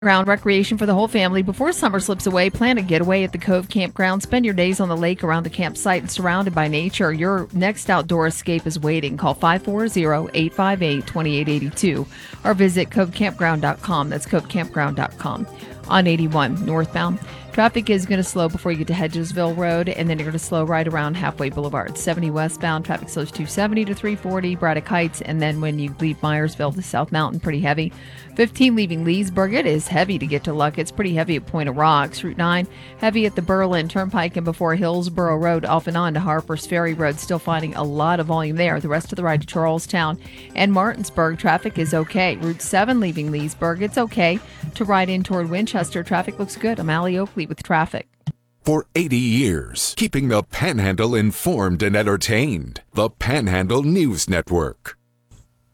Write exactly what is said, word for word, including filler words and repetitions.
Ground recreation for the whole family. Before summer slips away, plan a getaway at the Cove Campground. Spend your days on the lake around the campsite and surrounded by nature. Your next outdoor escape is waiting. Call five four zero, eight five eight, two eight eight two or visit cove campground dot com. That's cove campground dot com. On eighty-one northbound, traffic is going to slow before you get to Hedgesville Road, and then you're going to slow right around Halfway Boulevard. seventy westbound, traffic slows two seventy to three forty, Braddock Heights, and then when you leave Myersville to South Mountain, pretty heavy. fifteen leaving Leesburg, it is heavy to get to Luck. It's pretty heavy at Point of Rocks. Route nine, heavy at the Berlin Turnpike and before Hillsborough Road, off and on to Harper's Ferry Road. Still finding a lot of volume there. The rest of the ride to Charlestown and Martinsburg, traffic is okay. Route seven leaving Leesburg, it's okay to ride in toward Winchester. Traffic looks good. I'm Allie Oakley with traffic. For eighty years, keeping the Panhandle informed and entertained. The Panhandle News Network.